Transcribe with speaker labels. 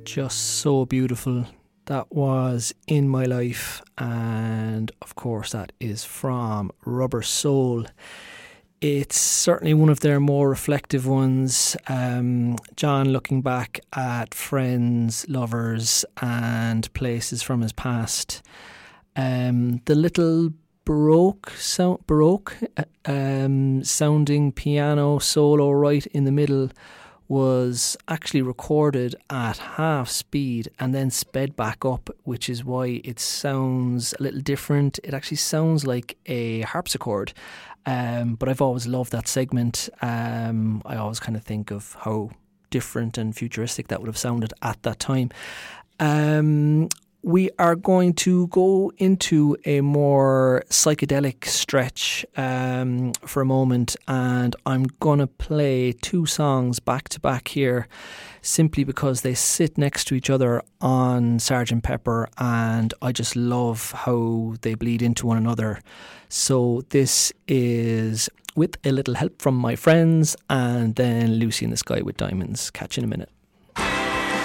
Speaker 1: just so beautiful. That was In My Life, and of course that is from Rubber Soul. It's certainly one of their more reflective ones. John looking back at friends, lovers and places from his past. The little baroque sounding piano solo right in the middle was actually recorded at half speed and then sped back up, which is why it sounds a little different. It actually sounds like a harpsichord, but I've always loved that segment. I always kind of think of how different and futuristic that would have sounded at that time. We are going to go into a more psychedelic stretch for a moment, and I'm going to play two songs back to back here simply because they sit next to each other on Sgt. Pepper, and I just love how they bleed into one another. So this is With a Little Help from My Friends, and then Lucy in the Sky with Diamonds. Catch you in a minute.